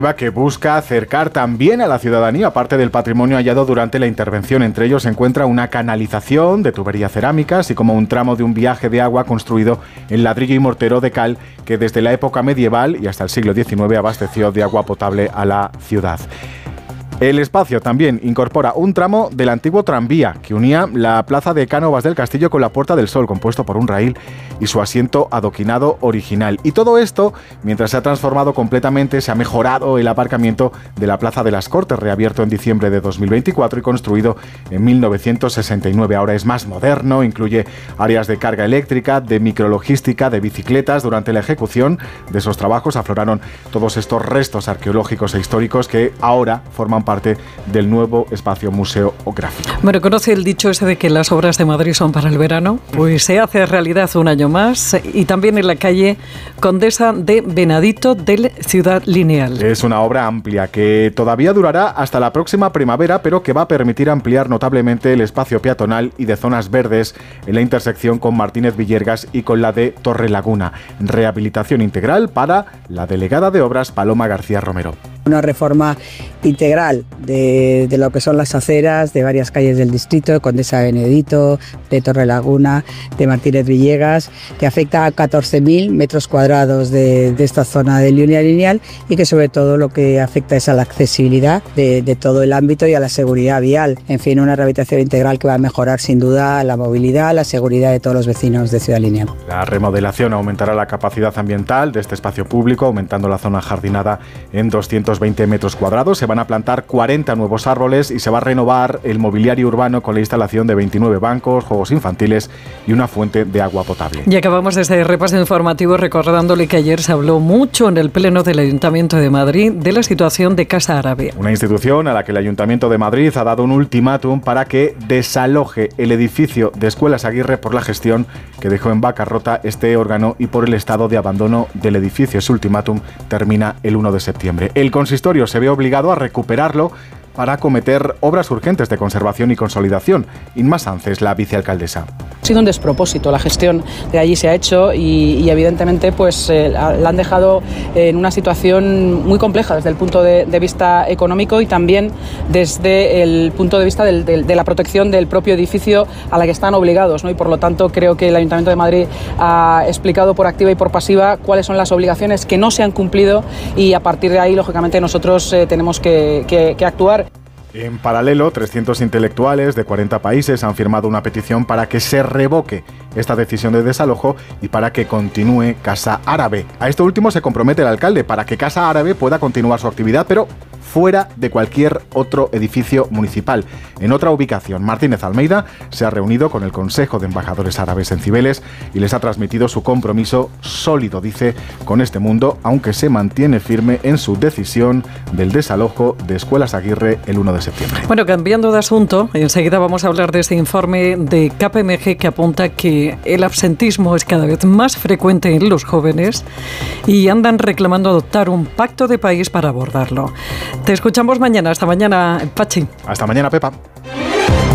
que busca acercar también a la ciudadanía parte del patrimonio hallado durante la intervención. Entre ellos se encuentra una canalización de tubería cerámica, así como un tramo de un viaje de agua construido en ladrillo y mortero de cal que desde la época medieval y hasta el siglo XIX abasteció de agua potable a la ciudad. El espacio también incorpora un tramo del antiguo tranvía que unía la plaza de Cánovas del Castillo con la Puerta del Sol, compuesto por un raíl y su asiento adoquinado original. Y todo esto, mientras se ha transformado completamente, se ha mejorado el aparcamiento de la Plaza de las Cortes, reabierto en diciembre de 2024 y construido en 1969. Ahora es más moderno, incluye áreas de carga eléctrica, de micrologística, de bicicletas. Durante la ejecución de esos trabajos afloraron todos estos restos arqueológicos e históricos que ahora forman parte del nuevo espacio museográfico. Bueno, ¿conoce el dicho ese de que las obras de Madrid son para el verano? Pues se hace realidad un año más y también en la calle Condesa de Venadito del Ciudad Lineal. Es una obra amplia que todavía durará hasta la próxima primavera, pero que va a permitir ampliar notablemente el espacio peatonal y de zonas verdes en la intersección con Martínez Villegas y con la de Torrelaguna. Rehabilitación integral para la delegada de obras Paloma García Romero. Una reforma integral de lo que son las aceras de varias calles del distrito, de Condesa de Venadito, de Torrelaguna, de Martínez Villegas, que afecta a 14.000 metros cuadrados de esta zona de línea lineal y que sobre todo lo que afecta es a la accesibilidad de todo el ámbito y a la seguridad vial. En fin, una rehabilitación integral que va a mejorar sin duda la movilidad, la seguridad de todos los vecinos de Ciudad Lineal. La remodelación aumentará la capacidad ambiental de este espacio público, aumentando la zona jardinada en 220 metros cuadrados. Se van a plantar 40 nuevos árboles y se va a renovar el mobiliario urbano con la instalación de 29 bancos, juegos infantiles y una fuente de agua potable. Y acabamos este repaso informativo recordándole que ayer se habló mucho en el Pleno del Ayuntamiento de Madrid de la situación de Casa Árabe. Una institución a la que el Ayuntamiento de Madrid ha dado un ultimátum para que desaloje el edificio de Escuelas Aguirre por la gestión que dejó en bancarrota este órgano y por el estado de abandono del edificio. Ese ultimátum termina el 1 de septiembre. El consistorio se ve obligado a recuperarlo para acometer obras urgentes de conservación y consolidación. Inma Sánchez, la vicealcaldesa. Ha sido un despropósito, la gestión de allí se ha hecho y evidentemente pues la han dejado en una situación muy compleja desde el punto de vista económico y también desde el punto de vista de la protección del propio edificio a la que están obligados, ¿no? Y por lo tanto creo que el Ayuntamiento de Madrid ha explicado por activa y por pasiva cuáles son las obligaciones que no se han cumplido y a partir de ahí lógicamente nosotros tenemos que actuar. En paralelo, 300 intelectuales de 40 países han firmado una petición para que se revoque esta decisión de desalojo y para que continúe Casa Árabe. A esto último se compromete el alcalde para que Casa Árabe pueda continuar su actividad, pero fuera de cualquier otro edificio municipal. En otra ubicación, Martínez Almeida se ha reunido con el Consejo de Embajadores Árabes en Cibeles y les ha transmitido su compromiso sólido, dice, con este mundo, aunque se mantiene firme en su decisión del desalojo de Escuelas Aguirre el 1 de septiembre. Bueno, cambiando de asunto, enseguida vamos a hablar de este informe de KPMG que apunta que el absentismo es cada vez más frecuente en los jóvenes y andan reclamando adoptar un pacto de país para abordarlo. Te escuchamos mañana. Hasta mañana, Pachi. Hasta mañana, Pepa.